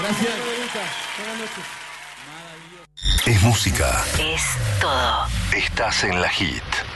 Gracias. Buenas noches. Es música. Es todo. Estás en la hit.